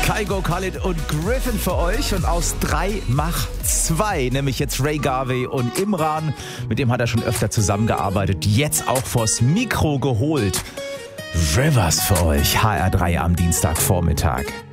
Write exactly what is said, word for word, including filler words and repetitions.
Kygo, Khalid und Griffin für euch. Und aus drei macht zwei, nämlich jetzt Ray Garvey und Imran. Mit dem hat er schon öfter zusammengearbeitet. Jetzt auch vors Mikro geholt. Rivers für euch. H R drei am Dienstagvormittag.